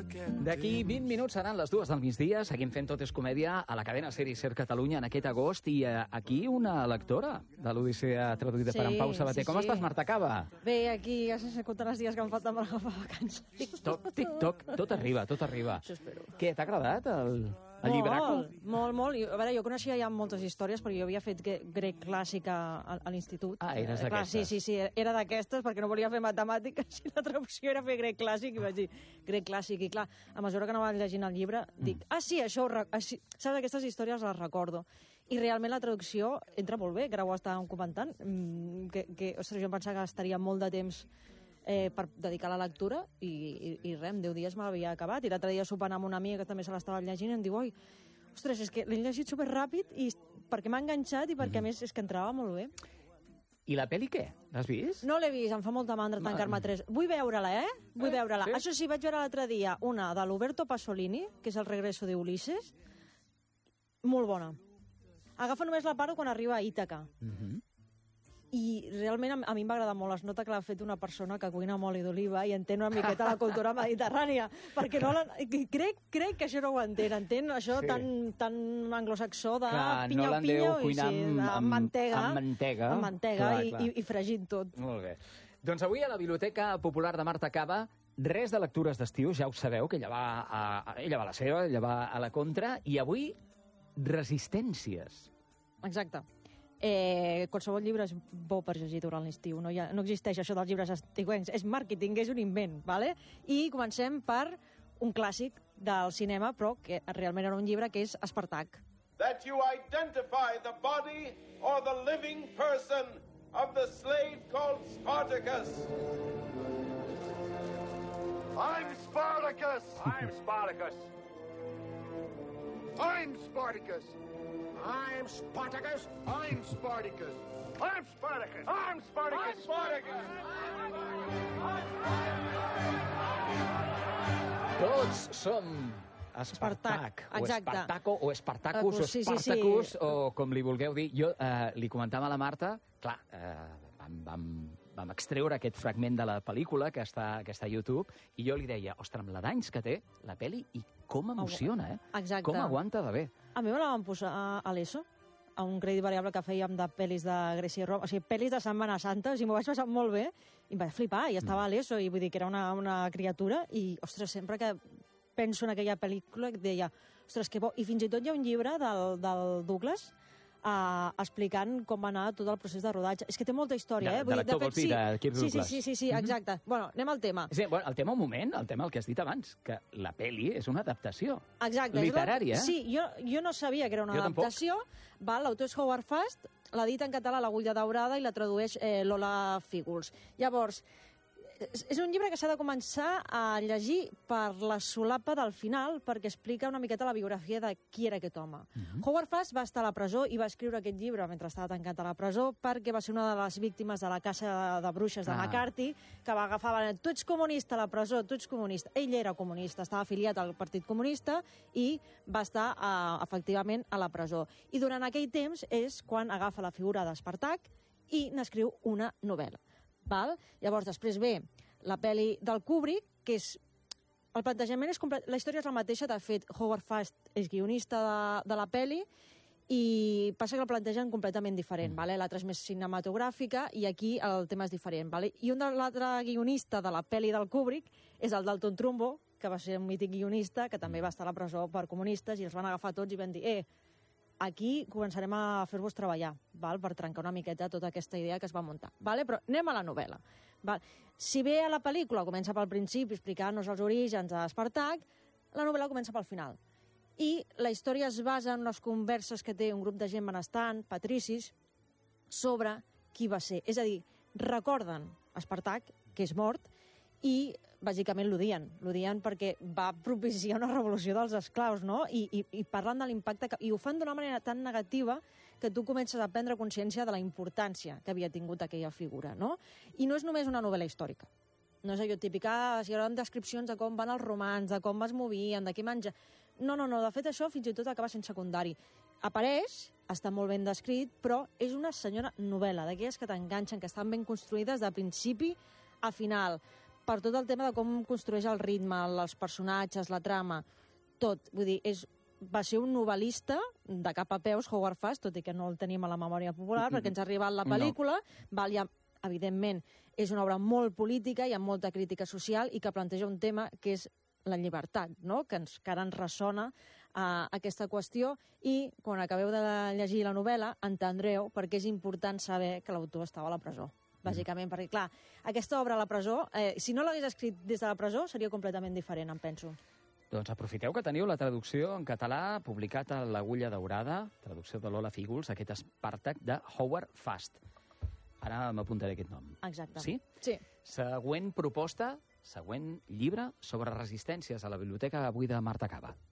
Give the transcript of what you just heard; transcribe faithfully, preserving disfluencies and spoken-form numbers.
D'aquí vint minuts seran les dues del migdia. Seguim fent Tot és comèdia a la cadena Ser i Ser Catalunya en aquest agost. I eh, aquí una lectora de l'Odissea traduïda Sí, per en Pau Sabater. sí, Com sí. estàs, Marta Cava? Bé, aquí ja s'ha comptat els dies que em falten per agafar vacances. Tic-toc, tic-toc, tot arriba, tot arriba. Això espero. Què, t'ha agradat el, el llibraco? Molt, molt, molt. I, a veure, jo coneixia ja moltes històries perquè jo havia fet gre- grec clàssic a, a, a l'institut. Ah, eres Eh, clar, d'aquestes. Sí, sí, sí, era d'aquestes perquè no volia fer matemàtiques i la traducció era fer grec clàssic i vaig dir grec clàssic. I clar, a mesura que anava llegint el llibre, dic, ah, sí, això, ho re- així, saps, aquestes històries les recordo. I realment la traducció entra molt bé, que ara ho estàvem comentant, mm, que, que ostres, jo em pensava que estaria molt de temps eh, per dedicar a la lectura i, i, i res, en deu dies me l'havia acabat. I l'altre dia sopant amb una amiga que també se l'estava llegint i em diu, oi, ostres, és que l'he llegit superràpid i perquè m'ha enganxat i perquè, a més, és que entrava molt bé. I la pel·li què? L'has vist? No l'he vist, em fa molta mandra tancar-me a tres. Vull veure-la, eh? Vull Eh, veure-la. sí? Això sí, vaig veure l'altre dia una de l'Uberto Pasolini, que és El regreso de Ulises. Molt bona. Agafa només la part quan arriba a Ítaca. Mhm. I realment a, a mi em va agradar molt. Es nota que l'ha fet una persona que cuina amb oli d'oliva i entén una miqueta la cultura mediterrània. Perquè no la, crec, crec que això no ho entén. Entén això Sí. sí. tan, tan anglosaxó de Clar, no pinyau, l'han deu pinyau, i cuinar sí, amb- de amb- mantega. amb mantega. Amb mantega Clar, i, clar. i, i fregint tot. Molt bé. Doncs avui a la Biblioteca Popular de Marta Cava, res de lectures d'estiu, ja ho sabeu, que ella va a, a, ella va a la seva, ella va a la contra, i avui, resistències. Exacte. Eh, qualsevol llibre és bo per llegir durant l'estiu. No, hi ha, no existeix això dels llibres estiuencs. És màrqueting, és un invent. Vale? I comencem per un clàssic del cinema, però que realment era un llibre, que és Espartac. That you identify the body or the living person of the slave called Spartacus. I'm Spartacus! I'm Spartacus. I'm Spartacus! I'm Spartacus. I'm Spartacus! I'm Spartacus. I'm Spartacus. Spartacus! Tots som Espartac, Espartac, o exacte. Espartaco, o Espartacus, o Sí, sí, sí. Espartacus, o com li vulgueu dir. Jo eh, li comentava a la Marta, clar, eh, vam, vam, vam extreure aquest fragment de la pel·lícula que està, que està a YouTube, i jo li deia, ostres, amb la d'anys que té la pel·li, i com emociona, eh? Exacte. Com aguanta de bé. A mi me la van posar a, a l'ESO, a un crèdit variable que fèiem de pel·lis de Grècia i Roma, o sigui, pel·lis de Setmana Santa, o sigui, m'ho vaig passar molt bé, i em vaig flipar, i estava a l'ESO, i vull dir que era una, una criatura, i, ostres, sempre que penso en aquella pel·lícula, que deia, ostres, que bo, i fins i tot hi ha un llibre del, del Douglas, Uh, explicant com va anar tot el procés de rodatge. És que té molta història, De- eh? de l'actor, vols dir, de Kirk sí, sí, Douglas. sí, sí, sí, exacte. Bueno, anem al tema. Sí, bueno, el tema un moment, el tema el que has dit abans, que la pel·li és una adaptació. Exacte. és la- Literària, eh? Sí, jo, jo no sabia que era una Jo tampoc. adaptació. Va, l'autor és Howard Fast, l'ha dit en català l'Agulla Daurada i la tradueix eh, Lola Fígols. Llavors, és, és un llibre que s'ha de començar a llegir per la solapa del final, perquè explica una miqueta la biografia de qui era aquest home. Mhm. Howard Fast va estar a la presó i va escriure aquest llibre mentre estava tancat a la presó perquè va ser una de les víctimes de la caça de bruixes de Ah. McCarthy, que va agafar, va dir, tu ets comunista a la presó, tu ets comunista. Ell era comunista, estava afiliat al Partit Comunista i va estar, eh, efectivament, a la presó. I durant aquell temps és quan agafa la figura d'Espartac i n'escriu una novel·la. Val? Llavors, després ve la pel·li del Kubrick, que és... El plantejament és complet... La història és la mateixa, de fet, Howard Fast és guionista de, de la pel·li, i passa que el plantegen completament diferent. Mm. Vale? L'altra és més cinematogràfica i aquí el tema és diferent. Vale? I un de l'altre guionista de la pel·li del Kubrick és el Dalton Trumbo, que va ser un mític guionista, que també va estar a la presó per comunistes, i els van agafar tots i van dir, eh, aquí començarem a fer-vos treballar, val? Per trencar una miqueta tota aquesta idea que es va muntar. Vale? Però anem a la novel·la. Val? Si bé a la pel·lícula comença pel principi explicant-nos els orígens d'Espartac, la novel·la comença pel final. I la història es basa en unes converses que té un grup de gent benestant, patricis, sobre qui va ser. És a dir, recorden Espartac, que és mort, i bàsicament l'odien. L'odien perquè va propiciar una revolució dels esclaus, no? I, i, i parlen de l'impacte que... I ho fan d'una manera tan negativa que tu comences a prendre consciència de la importància que havia tingut aquella figura, no? I no és només una novel·la històrica. No és allò típic, ah, hi haurà descripcions de com van els romans, de com es movien, de què menja... No, no, no, de fet això fins i tot acaba sent secundari. Apareix, està molt ben descrit, però és una senyora novel·la, d'aquelles que t'enganxen, que estan ben construïdes de principi a final. per tot el tema de com construeix el ritme, els personatges, la trama, tot. Vull dir, és, va ser un novel·lista de cap a peus, Howard Fast, tot i que no el tenim a la memòria popular, mm-hmm. perquè ens ha arribat la pel·lícula, no. val, ja, evidentment, és una obra molt política i amb molta crítica social i que planteja un tema que és la llibertat, no? que, ens, que ara ens ressona uh, aquesta qüestió, i quan acabeu de llegir la novel·la entendreu perquè és important saber que l'autor estava a la presó. Bàsicament, perquè, clar, aquesta obra a la presó, eh, si no l'hagués escrit des de la presó, seria completament diferent, em penso. Doncs aprofiteu que teniu la traducció en català publicat a l'Agulla Daurada, traducció de Lola Fígols, aquest Espàrtac de Howard Fast. Ara m'apuntaré aquest nom. Exacte. Sí? Sí. Següent proposta, següent llibre sobre resistències a la biblioteca avui de Marta Cava.